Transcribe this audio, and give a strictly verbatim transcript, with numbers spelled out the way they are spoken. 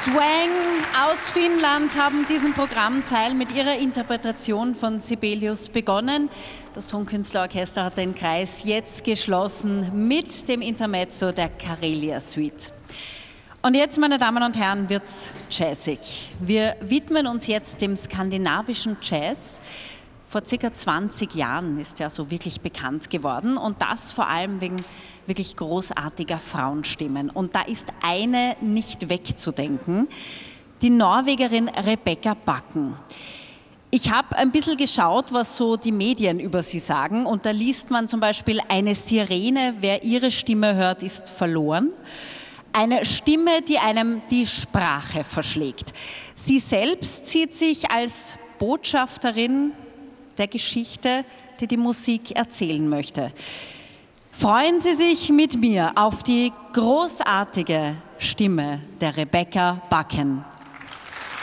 Swang aus Finnland haben diesen Programmteil mit ihrer Interpretation von Sibelius begonnen. Das Tonkünstlerorchester hat den Kreis jetzt geschlossen mit dem Intermezzo der Karelia Suite. Und jetzt, meine Damen und Herren, wird's jazzig. Wir widmen uns jetzt dem skandinavischen Jazz. Vor circa zwanzig Jahren ist er so wirklich bekannt geworden und das vor allem wegen wirklich großartiger Frauenstimmen. Und da ist eine nicht wegzudenken, die Norwegerin Rebecca Bakken. Ich habe ein bisschen geschaut, was so die Medien über sie sagen und da liest man zum Beispiel: eine Sirene, wer ihre Stimme hört, ist verloren. Eine Stimme, die einem die Sprache verschlägt. Sie selbst sieht sich als Botschafterin der Geschichte, die die Musik erzählen möchte. Freuen Sie sich mit mir auf die großartige Stimme der Rebecca Bakken.